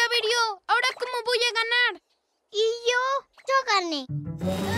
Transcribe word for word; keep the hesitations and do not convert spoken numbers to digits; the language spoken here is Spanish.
averió. ¿Ahora cómo voy a ganar? ¿Y yo? Yo gané.